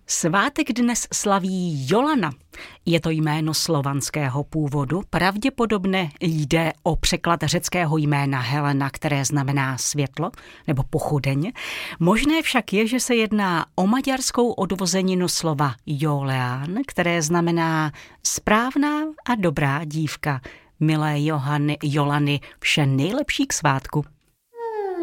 Svátek dnes slaví Jolana. Je to jméno slovanského původu, pravděpodobně jde o překlad řeckého jména Helena, které znamená světlo nebo pochodeň. Možné však je, že se jedná o maďarskou odvozeninu slova Jóleán, které znamená správná a dobrá dívka. Milé Jolany, vše nejlepší k svátku.